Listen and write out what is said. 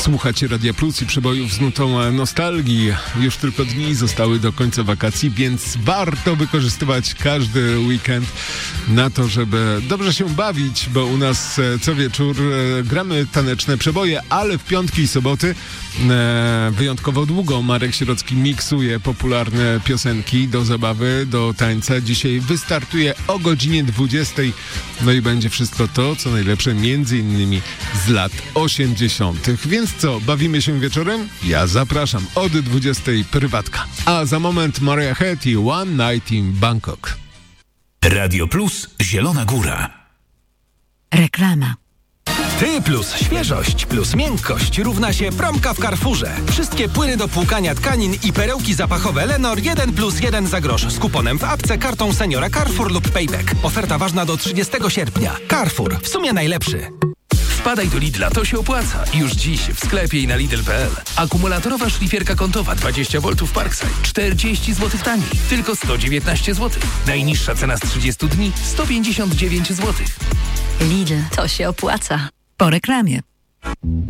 Słuchacie Radia Plus i przebojów z nutą nostalgii. Już tylko dni zostały do końca wakacji, więc warto wykorzystywać każdy weekend na to, żeby dobrze się bawić, bo u nas co wieczór gramy taneczne przeboje, ale w piątki i soboty wyjątkowo długo Marek Sierocki miksuje popularne piosenki do zabawy, do tańca. Dzisiaj wystartuje o godzinie 20. No i będzie wszystko to, co najlepsze, między innymi z lat 80. Więc co, bawimy się wieczorem? Ja zapraszam od 20 prywatka. A za moment Mariah Head i One Night in Bangkok. Radio Plus Zielona Góra. Reklama. Ty plus świeżość plus miękkość równa się promka w Carrefourze. Wszystkie płyny do płukania tkanin i perełki zapachowe Lenor 1+1 za grosz z kuponem w apce, kartą seniora Carrefour lub Payback. Oferta ważna do 30 sierpnia. Carrefour, w sumie najlepszy. Wpadaj do Lidla, to się opłaca. Już dziś w sklepie i na Lidl.pl. Akumulatorowa szlifierka kątowa 20V Parkside 40 zł taniej. Tylko 119 zł. Najniższa cena z 30 dni 159 zł. Lidl, to się opłaca. Po reklamie.